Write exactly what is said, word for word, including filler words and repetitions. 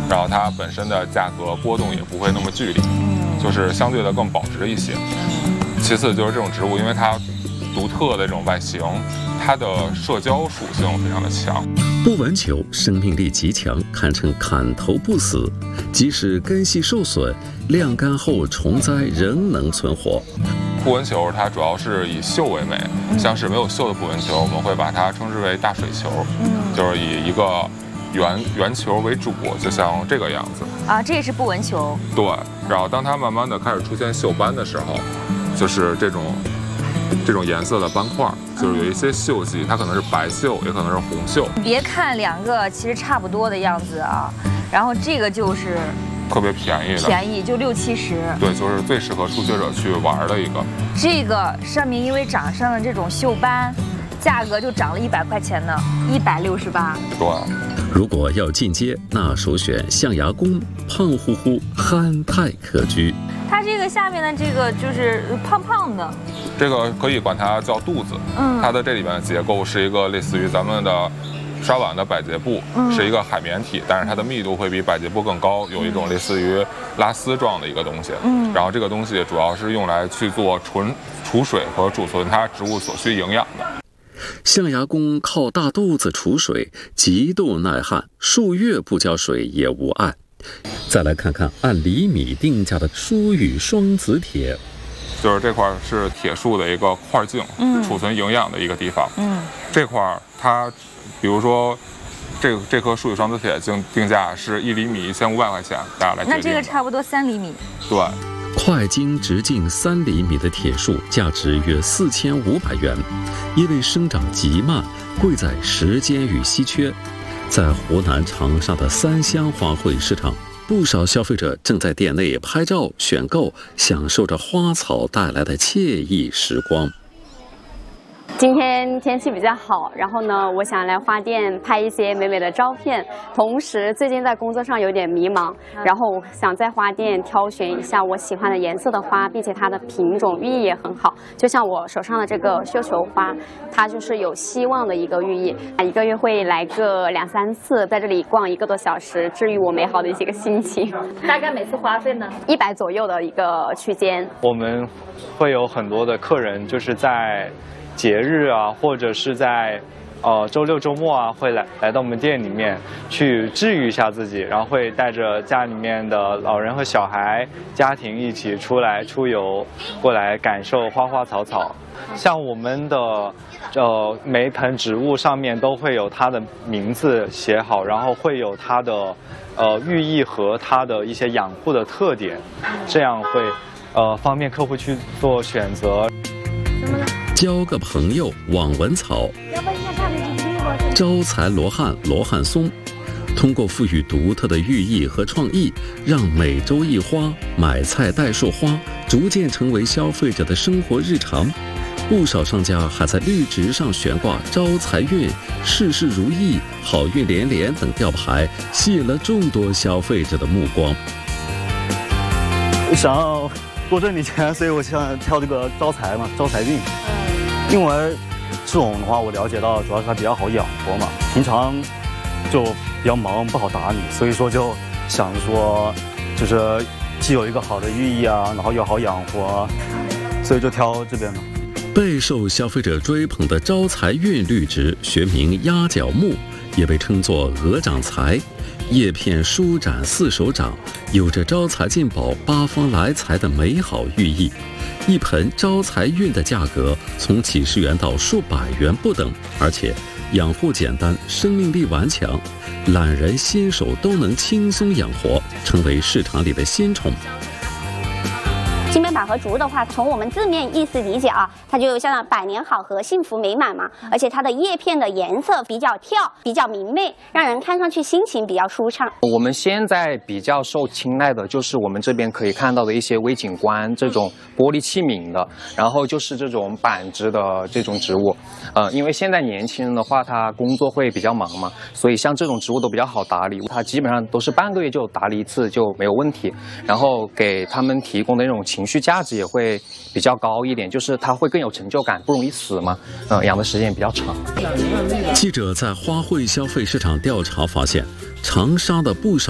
然后它本身的价格波动也不会那么剧烈，就是相对的更保值一些。其次就是这种植物，因为它独特的这种外形，它的社交属性非常的强。 不纹球生命力极强，堪称砍头不死，即使根系受损，晾干后重栽仍能存活。 不纹球它主要是以绣为美，像是没有绣的不纹球，我们会把它称之为大水球，就是以一个圆圆球为主，就像这个样子。 啊，这也是不纹球。 对，然后当它慢慢的开始出现锈斑的时候，就是这种这种颜色的斑块，就是有一些锈迹，它可能是白锈，也可能是红锈。 别看两个其实差不多的样子啊，然后这个就是特别便宜的， 便宜就六七十。 对，就是最适合初学者去玩的一个。 这个上面因为长上了这种锈斑，价格就涨了一百块钱呢，一百六十八。 对。 如果要进阶，那首选象牙宫，胖乎乎，憨态可掬。 它这个下面的这个就是胖胖的， 这个可以管它叫肚子。嗯，它的这里面的结构是一个类似于咱们的刷碗的百洁布，嗯、是一个海绵体，但是它的密度会比百洁布更高，有一种类似于拉丝状的一个东西。嗯，然后这个东西主要是用来去做纯储水和储存它植物所需营养的。 象牙宫靠大肚子储水，极度耐旱，数月不浇水也无碍。再来看看按厘米定价的疏羽双子铁， 就是这块是铁树的一个块茎，嗯，储存营养的一个地方。嗯，这块它，比如说，这这棵疏羽双子铁定定价是一厘米一千五百块钱，大家来决定。 那这个差不多三厘米。 对。 块茎直径三厘米的铁树，价值约四千五百元。因为生长极慢，贵在时间与稀缺。在湖南长沙的三湘花卉市场，不少消费者正在店内拍照选购，享受着花草带来的惬意时光。 今天天气比较好，然后呢，我想来花店拍一些美美的照片。同时，最近在工作上有点迷茫，然后我想在花店挑选一下我喜欢的颜色的花，并且它的品种寓意也很好。就像我手上的这个绣球花，它就是有希望的一个寓意。一个月会来个两三次，在这里逛一个多小时，治愈我美好的一些个心情。 大概每次花费呢？ 一百左右的一个区间。 我们会有很多的客人，就是在节日啊，或者是在呃周六周末啊，会来来到我们店里面去治愈一下自己，然后会带着家里面的老人和小孩家庭一起出来出游，过来感受花花草草。像我们的呃每一盆植物上面都会有它的名字写好，然后会有它的呃寓意和它的一些养护的特点，这样会呃方便客户去做选择。 交个朋友，网纹草，招财罗汉、罗汉松，通过赋予独特的寓意和创意，让每周一花、买菜带束花逐渐成为消费者的生活日常。不少商家还在绿植上悬挂招财运、事事如意、好运连连等吊牌，吸引了众多消费者的目光。 我想要多挣点钱，所以我想挑这个招财嘛，招财运。因为这种的话，我了解到主要是它比较好养活嘛，平常就比较忙，不好打理，所以说就想着说，就是既有一个好的寓意啊，然后又好养活，所以就挑这边的。 备受消费者追捧的招财运绿植，学名鸭脚木，也被称作鹅掌财。叶片舒展似手掌，有着招财进宝、八方来财的美好寓意。一盆招财运的价格从几十元到数百元不等，而且养护简单，生命力顽强，懒人新手都能轻松养活，成为市场里的新宠。 金边百合竹的话，从我们字面意思理解啊，它就像百年好合、幸福美满嘛。而且它的叶片的颜色比较跳，比较明媚，让人看上去心情比较舒畅。 我们现在比较受青睐的就是我们这边可以看到的一些微景观这种玻璃器皿的，然后就是这种板植的这种植物。呃，因为现在年轻人的话，他工作会比较忙嘛，所以像这种植物都比较好打理，它基本上都是半个月就打理一次就没有问题。然后给他们提供的那种情绪价值也会比较高一点，就是它会更有成就感，不容易死嘛。嗯、呃，养的时间也比较长。 记者在花卉消费市场调查发现，长沙的不少